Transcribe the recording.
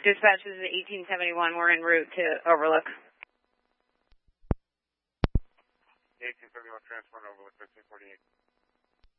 Dispatch, this is 1871. We're en route to Overlook. 1871, transport Overlook, 1548.